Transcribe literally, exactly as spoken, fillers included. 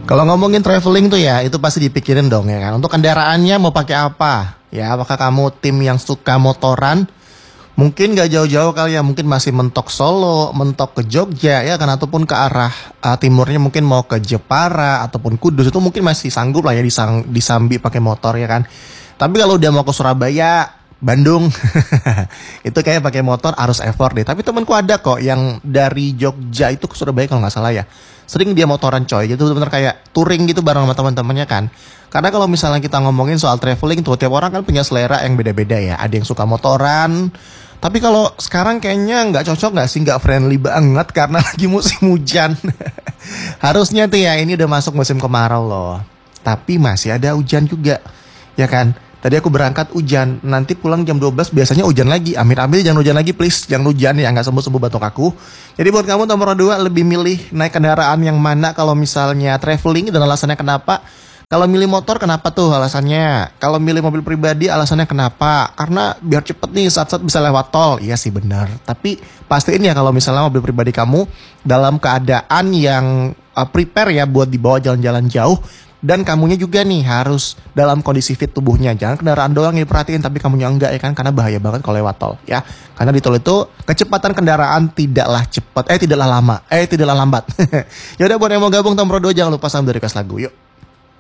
Kalau ngomongin traveling tuh ya, itu pasti dipikirin dong ya kan. Untuk kendaraannya mau pakai apa? Ya, apakah kamu tim yang suka motoran? Mungkin gak jauh-jauh kali ya, mungkin masih mentok Solo, mentok ke Jogja ya kan, ataupun ke arah uh, timurnya mungkin mau ke Jepara ataupun Kudus, itu mungkin masih sanggup lah ya disang, disambi pakai motor ya kan. Tapi kalau udah mau ke Surabaya, Bandung, itu kayak pakai motor harus effort deh. Tapi temanku ada kok yang dari Jogja itu ke Surabaya kalau nggak salah ya. Sering dia motoran coy, gitu bener-bener kayak touring gitu bareng sama teman-temannya kan. Karena kalau misalnya kita ngomongin soal traveling tuh, tiap orang kan punya selera yang beda-beda ya. Ada yang suka motoran, tapi kalau sekarang kayaknya nggak cocok nggak sih, nggak friendly banget karena lagi musim hujan. Harusnya tuh ya ini udah masuk musim kemarau loh. Tapi masih ada hujan juga, ya kan? Tadi aku berangkat hujan, nanti pulang jam dua belas biasanya hujan lagi. Ambil-ambil jangan hujan lagi please, jangan hujan ya, nggak sembuh-sembuh batuk aku. Jadi buat kamu nomor dua, lebih milih naik kendaraan yang mana kalau misalnya traveling, dan alasannya kenapa? Kalau milih motor kenapa tuh alasannya? Kalau milih mobil pribadi alasannya kenapa? Karena biar cepet nih saat-saat bisa lewat tol. Iya sih benar. Tapi pastiin ya kalau misalnya mobil pribadi kamu dalam keadaan yang uh, prepare ya buat dibawa jalan-jalan jauh. Dan kamunya juga nih harus dalam kondisi fit tubuhnya. Jangan kendaraan doang yang diperhatiin tapi kamunya enggak ya kan. Karena bahaya banget kalau lewat tol ya. Karena di tol itu kecepatan kendaraan tidaklah cepat. Eh tidaklah lama. Eh tidaklah lambat. Yaudah buat yang mau gabung nomor dua jangan lupa sambil request lagu yuk.